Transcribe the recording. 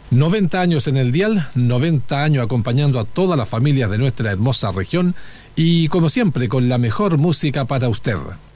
90 años en el dial, 90 años acompañando a todas las familias de nuestra hermosa región y como siempre con la mejor música para usted.